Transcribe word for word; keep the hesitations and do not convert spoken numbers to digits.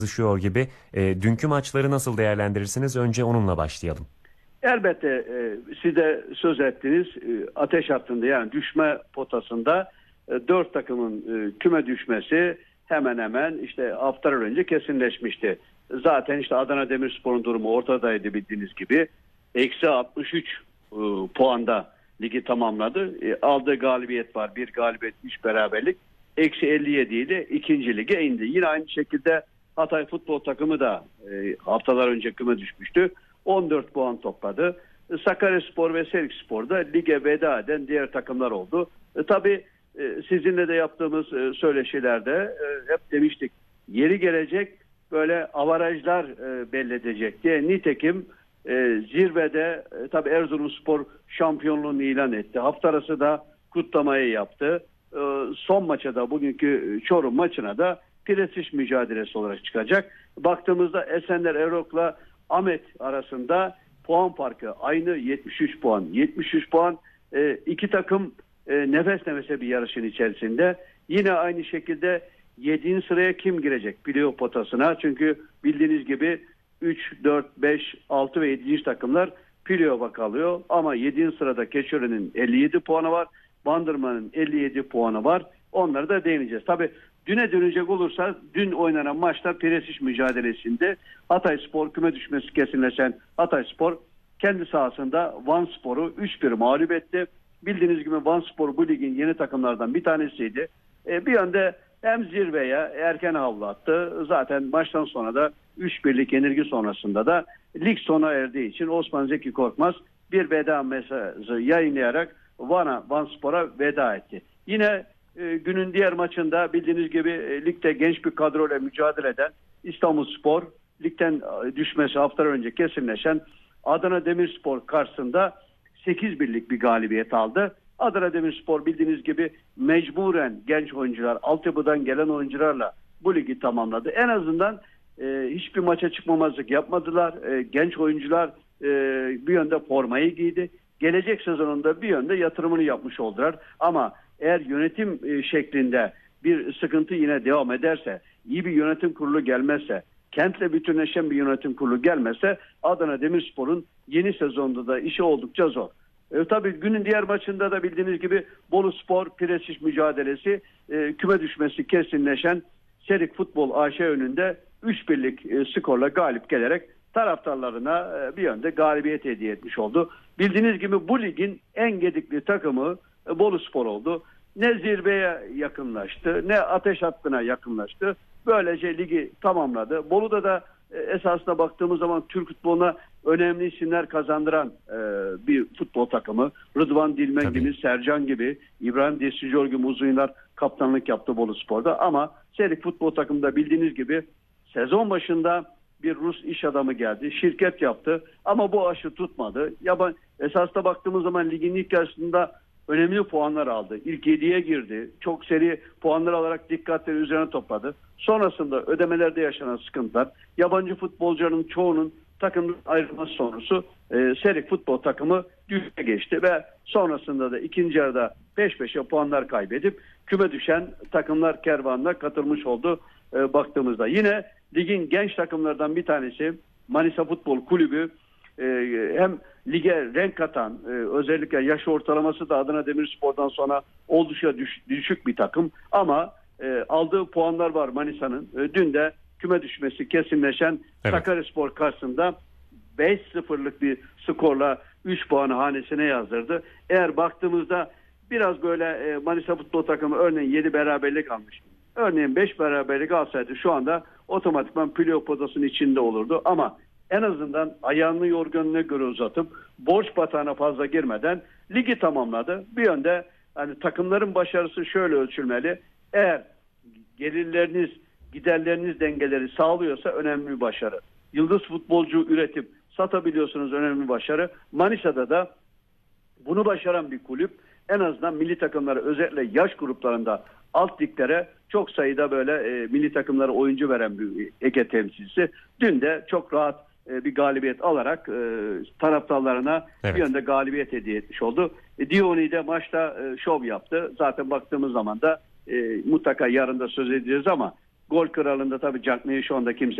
Düşüyor gibi. E, dünkü maçları nasıl değerlendirirsiniz? Önce onunla başlayalım. Elbette e, siz de söz ettiniz, e, ateş hattında, yani düşme potasında e, dört takımın e, küme düşmesi hemen hemen işte haftalar önce kesinleşmişti. Zaten işte Adana Demirspor'un durumu ortadaydı, bildiğiniz gibi. Eksi altmış üç e, puanda ligi tamamladı. E, aldığı galibiyet var. Bir galibiyet, üç beraberlik. Eksi elli yedi ile ikinci lige indi. Yine aynı şekilde Hatay futbol takımı da e, haftalar önce küme düşmüştü. on dört puan topladı. Sakaryaspor ve Selikspor da lige veda eden diğer takımlar oldu. E, tabii e, sizinle de yaptığımız e, söyleşilerde e, hep demiştik, yeri gelecek böyle avarajlar e, belli edecek diye. Nitekim e, zirvede e, tabii Erzurumspor şampiyonluğunu ilan etti. Hafta arası da kutlamayı yaptı. E, son maça da, bugünkü Çorum maçına da prestij mücadelesi olarak çıkacak. Baktığımızda Esenler Erok'la Ahmet arasında puan farkı aynı, yetmiş üç puan. yetmiş üç puan, e, iki takım e, nefes nefese bir yarışın içerisinde. Yine aynı şekilde yedinci sıraya kim girecek playoff potasına? Çünkü bildiğiniz gibi üç, dört, beş, altı ve yedinci takımlar playoff'a kalıyor. Ama yedinci sırada Keçiören'in elli yedi puanı var. Bandırma'nın elli yedi puanı var. Onları da değineceğiz. Tabii düne dönecek olursa, dün oynanan maçta prestij mücadelesinde Hatayspor, küme düşmesi kesinleşen Hatayspor kendi sahasında Vanspor'u üç bir mağlup etti. Bildiğiniz gibi Vanspor bu ligin yeni takımlardan bir tanesiydi. E, bir yönde hem zirveye erken havlu attı. Zaten maçtan sonra da üç birlik yenilgi sonrasında da lig sona erdiği için Osman Zeki Korkmaz bir veda mesajı yayınlayarak Van'a, Vanspor'a veda etti. Yine e, günün diğer maçında bildiğiniz gibi e, ligde genç bir kadroyla mücadele eden İstanbulspor, ligden e, düşmesi haftalar önce kesinleşen Adana Demirspor karşısında sekiz birlik bir galibiyet aldı. Adana Demirspor bildiğiniz gibi mecburen genç oyuncular, altyapıdan gelen oyuncularla bu ligi tamamladı. En azından e, hiçbir maça çıkmamazlık yapmadılar. E, genç oyuncular e, bir yönde formayı giydi. Gelecek sezonunda bir yönde yatırımını yapmış oldular. Ama eğer yönetim e, şeklinde bir sıkıntı yine devam ederse, iyi bir yönetim kurulu gelmezse, kentle bütünleşen bir yönetim kurulu gelmezse Adana Demirspor'un yeni sezonda da işi oldukça zor. E, tabii günün diğer maçında da bildiğiniz gibi Boluspor prestij mücadelesi, e, küme düşmesi kesinleşen Serik Futbol A Ş önünde üç birlik e, skorla galip gelerek taraftarlarına e, bir yönde galibiyet hediye etmiş oldu. Bildiğiniz gibi bu ligin en gedikli takımı e, Boluspor oldu. Ne zirveye yakınlaştı, ne ateş hattına yakınlaştı. Böylece ligi tamamladı. Bolu'da da e, esasına baktığımız zaman Türk futboluna önemli isimler kazandıran e, bir futbol takımı. Rıdvan Dilmen Tabii. gibi, Sercan gibi, İbrahim Destiyor gibi uzun yıllar kaptanlık yaptı Boluspor'da. Ama Serik futbol takımında bildiğiniz gibi sezon başında bir Rus iş adamı geldi, şirket yaptı ama bu aşı tutmadı. Yaban, esasına baktığımız zaman ligin ilk yarısında önemli puanlar aldı. İlk yediye girdi. Çok seri puanlar alarak dikkatleri üzerine topladı. Sonrasında ödemelerde yaşanan sıkıntılar, yabancı futbolcuların çoğunun takımın ayrılması sonrası e, Serik futbol takımı düşüşe geçti ve sonrasında da ikinci yarıda peş peşe puanlar kaybedip küme düşen takımlar kervanına katılmış oldu e, baktığımızda. Yine ligin genç takımlardan bir tanesi Manisa Futbol Kulübü, e, hem lige renk katan, e, özellikle yaş ortalaması da Adana Demirspor'dan sonra oldukça düş, düşük bir takım ama e, aldığı puanlar var Manisa'nın. E, dün de küme düşmesi kesinleşen Evet. Sakaryaspor karşısında beş sıfırlık bir skorla üç puanı hanesine yazdırdı. Eğer baktığımızda biraz böyle e, Manisa futbol takımı örneğin yedi beraberlik almış. Örneğin beş beraberlik alsaydı şu anda otomatikman playoff potasının içinde olurdu ama en azından ayağını yorganına göre uzatıp borç batağına fazla girmeden ligi tamamladı. Bir yönde hani takımların başarısı şöyle ölçülmeli. Eğer gelirleriniz, giderleriniz dengeleri sağlıyorsa önemli bir başarı. Yıldız futbolcu üretip satabiliyorsunuz, önemli bir başarı. Manisa'da da bunu başaran bir kulüp. En azından milli takımları, özellikle yaş gruplarında alt liglere çok sayıda böyle e, milli takımlara oyuncu veren bir Ege temsilcisi. Dün de çok rahat e, bir galibiyet alarak e, taraftarlarına Evet. bir yönde galibiyet hediye etmiş oldu. E, Dioni de maçta e, şov yaptı. Zaten baktığımız zaman da e, mutlaka yarın da söz edeceğiz ama Gol kralında tabii Cagney'i şu anda kimse